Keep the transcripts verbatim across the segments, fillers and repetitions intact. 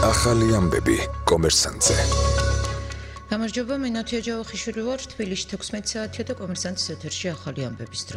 ახალი ამბები კომერსანტზე. გამარჯობა, მე ნათია ჯავახიშვილი ვარ, თბილისში თექვსმეტი საათია და კომერსანტის ეთერში ახალი ამბების დრო.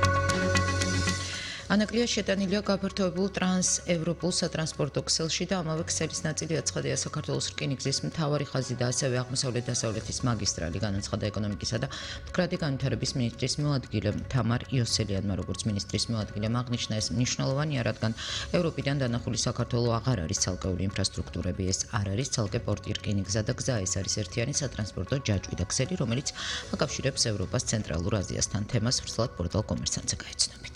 ანაკლია შეტანილია გაფართოებულ ტრანს-ევროპულ სატრანსპორტო ქსელში და ამავე ქსელის ნაწილია ცხადია საქართველოს რკინიგზის მთავარი ხაზი და ასევე აღმოსავლეთ-დასავლეთის მაგისტრალი, განაცხადა ეკონომიკისა და მდგრადი განვითარების მინისტრის მოადგილე თამარ იოსელიანმა, როგორც მინისტრის მოადგილემ აღნიშნა, ეს მნიშვნელოვანია, რადგან ევროპიდან დანახული საქართველო აღარ არის ცალკეული ინფრასტრუქტურები, ეს არ არის ცალკე პორტი, რკინიგზა და გზა, ეს არის ერთიანი სატრანსპორტო ჯაჭვი და ქსელი, რომელიც აკავშირებს ევროპას ცენტრალურ აზიასთან. თემას ვრცლად პორტალ კომერსანტზე გაეცნობით.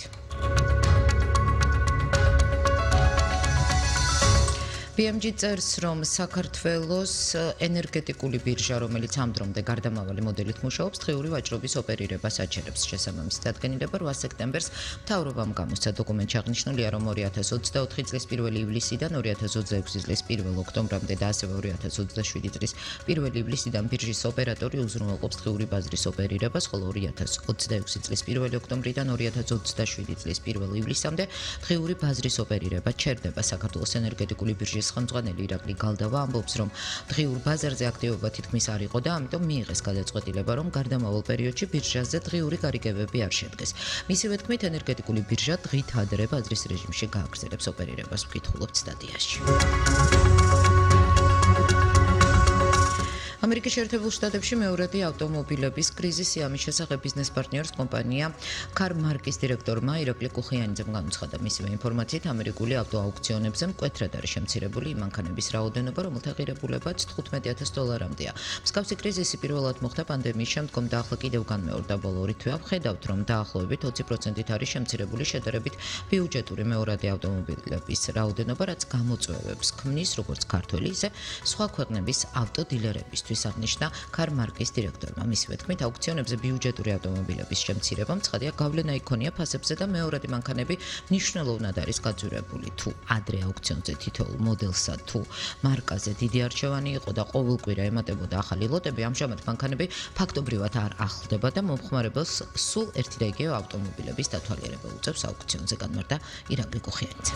ბი ემ ჯი წერს, რომ საქართველოს ენერგეტიკული ბირჟა, რომელიც ამ დრომდე გარდამავალი მოდელით მუშაობს, დღიური ვაჭრობის ოპერირებას აჩერებს. შესაბამისი დადგენილება რვა სექტემბერს მთავრობამ გამოსცა. დოკუმენტში აღნიშნულია, რომ ორი ათას ოცდაოთხი წლის პირველი ივლისიდან ორი ათას ოცდაექვსი წლის პირველ ოქტომბრამდე და ასევე ორი ათას ოცდაშვიდი წლის პირველი ივლისიდან ბირჟის ოპერატორი უზრუნველყოფს დღიური ბაზრის ოპერირებას, ხოლო ორი ათას ოცდაექვსი წლის პირველი ოქტომბრიდან ორი ათას ოცდაშვიდი წლის პირველ ივლისამდე დღიური ბაზრის ოპერირება ჩერდება. საქართველოს ენერგეტიკული ბირჟის ხელმძღვანელი ირაკლი გალდავა ამბობს, რომ დღიურ ბაზარზე აქტივობა თითქმის არ იყო და ამიტომ მიიღეს გადაწყვეტილება, რომ გარდამავალ პერიოდში ბირჟაზე დღიური გარიგებები არ შედგეს. მისივე თქმით, ენერგეტიკული ბირჟა დღით ადრე ბაზრის რეჟიმში გააგრძელებს ოპერირებას, ვკითხულობთ სტატიაში. ამერიკის შეერთებულ შტატებში მეორადი ავტომობილების კრიზისი, ამის შესახებ ბიზნეს პარტნიორს კომპანია Car Mark-ის დირექტორმა ირაკლი კუხიანიძემ განუცხადა. მისივე ინფორმაციით, ამერიკული ავტოაუქციონებზე მკვეთრად არის შემცირებული იმ მანქანების რაოდენობა, რომელთა ღირებულებაც თხუთმეტი ათას დოლარამდეა. მსგავსი კრიზისი პირველად მოხდა პანდემიის შემდგომ და ახლა კიდევ განმეორდა. ბოლო ორი თვეა ვხედავთ, რომ დაახლოებით ოცი პროცენტით არის შემცირებული შედარებით ბიუჯეტური მეორადი ავტომობილების რაოდენობა, რაც გამოწვევებს ქმნის როგორც ქართველი, ისე სხვა ქვეყნების ავტოდილერებისთვის. აღნიშნა Car Mark-ის დირექტორმა. მისივე თქმით, აუქციონებზე ბიუჯეტური ავტომობილების შემცირებამ ცხადია გავლენა იქონია ფასებზე და მეორადი მანქანები მნიშვნელოვნად არის გაძვირებული. თუ ადრე აუქციონზე თითოეულ მოდელსა თუ მარკაზე დიდი არჩევანი იყო და ყოველ კვირა ემატებოდა ახალი ლოტები, ამჟამად მანქანები ფაქტობრივად არ ახლდება და მომხმარებელს სულ ერთი და იგივე ავტომობილების დათვალიერება უწევს აუქციონზე, განმარტა ირაკლი კუხიანიძე.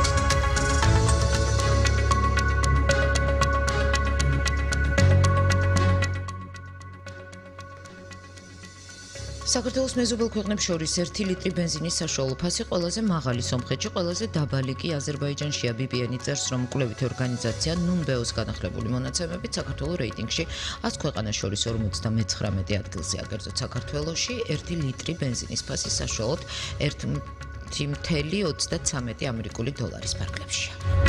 საქართველოს მეზობელ ქვეყნებს შორის ერთი ლიტრი ბენზინის საშუალო ფასი ყველაზე მაღალი სომხეთში, ყველაზე დაბალი კი აზერბაიჯანშია. ბი ბი ენი წერს, რომ კვლევითი ორგანიზაცია ნუნბეოს განახლებული მონაცემებით საქართველოს რეიტინგში ას ქვეყანას შორის ორმოცდამეცხრამეტე ადგილზე, აგერწოთ საქართველოში ერთი ლიტრი ბენზინის ფასი საშუალოდ ერთი ოცდათვრამეტი ამერიკული დოლარის ფარგლებშია.